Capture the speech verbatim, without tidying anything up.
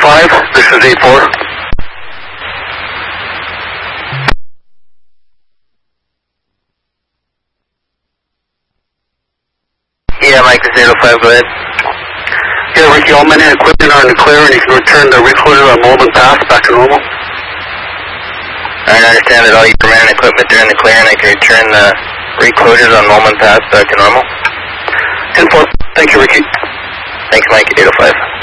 five, this is eight four. Yeah, Mike, this is eight oh five, go ahead. Yeah, Ricky, all men and equipment are in the clear and you can return the recloser on Mulliman Pass back to normal. I understand that all your men and equipment are in the clear and I can return the reclosures on Mulliman Pass back to normal. ten four, thank you, Ricky. Thanks, Mike, eight oh five.